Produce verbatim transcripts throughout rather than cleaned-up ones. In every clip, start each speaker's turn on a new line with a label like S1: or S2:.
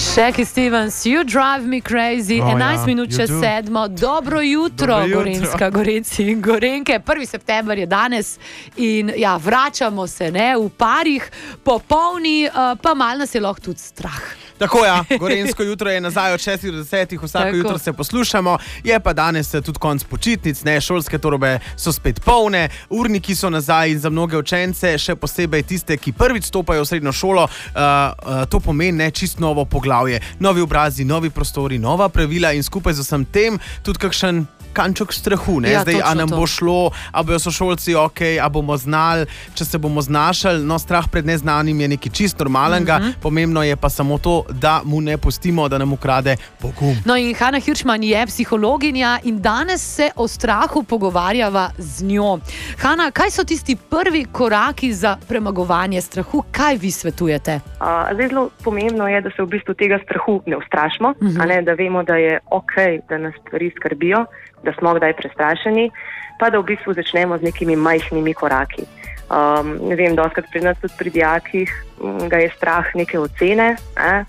S1: Shaky Stevens, You Drive Me Crazy,
S2: Oh,
S1: enajst
S2: ja,
S1: minut
S2: You
S1: čez
S2: Do.
S1: sedmo. Dobro jutro,
S2: Dobro jutro.
S1: Gorenjska, Gorenjci in Gorenjke. prvi september je danes in ja, vračamo se ne, v parih, popolni, uh, pa malo nas je lahko tudi strah.
S2: Tako ja, Gorenjsko jutro je nazaj od šestih do desetih, vsako
S1: Tako.
S2: jutro se poslušamo, je pa danes tudi konc počitnic, ne, šolske torbe so spet polne, urniki so nazaj in za mnoge učence, še posebej tiste, ki prvič stopajo v srednjo šolo, uh, uh, to pomeni ne, čist novo poglavje, novi obrazi, novi prostori, nova pravila in skupaj z vsem tem tudi kakšen kanček strahu, ne?
S1: Ja,
S2: Zdaj, a
S1: točno
S2: nam
S1: to.
S2: bo šlo, a bojo sošolci ok, a bomo znali, če se bomo znašali, no, strah pred neznanim je nekaj čist normalnega,
S1: Mhm.
S2: pomembno je pa samo to, da mu ne pustimo, da nam ukrade pogum.
S1: No in Hana Hiršman je psihologinja in danes se o strahu pogovarjava z njo. Hana, kaj so tisti prvi koraki za premagovanje strahu? Kaj vi svetujete?
S3: Uh, zdaj, zelo pomembno je, da se v bistvu tega strahu ne ustrašimo,
S1: Mhm.
S3: a ne, da vemo, da je ok, da nas stvari skrbijo, da smo kdaj prestrašeni, pa da v bistvu začnemo z nekimi majhnimi koraki. Um, ne vem, dostakrat pri nas tudi pri dijakih m, ga je strah neke ocene, a,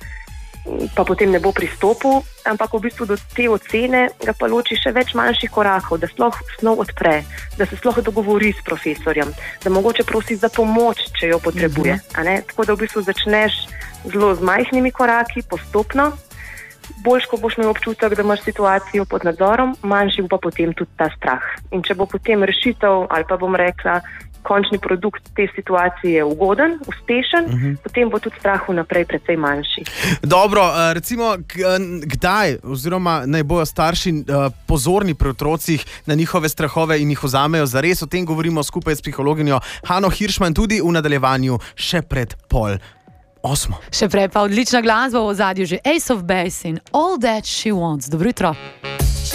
S3: pa potem ne bo pristopil, ampak v bistvu do te ocene ga pa loči še več manjših korakov, da sploh snov odpre, da se sploh dogovori s profesorjem, da mogoče prosi za pomoč, če jo potrebuje. A ne? Tako da v bistvu začneš zelo z majhnimi koraki, postopno. Boljš, ko boš imel občutek, da imaš situacijo pod nadzorom, manjši bo pa potem tudi ta strah. In če bo potem rešitev, ali pa bom rekla, končni produkt te situacije ugoden, uspešen,
S2: Mhm.
S3: potem bo tudi strah vnaprej precej manjši.
S2: Dobro, eh, recimo, k- kdaj, oziroma naj bojo starši eh, pozorni pri otrocih na njihove strahove in jih vzamejo zares, o tem govorimo skupaj s psihologinjo Hano Hiršman tudi v nadaljevanju še pred pol osmo.
S1: Še prej pa odlična glasba v ozadju, že Ace of Base in All That She Wants. Dobro jutro.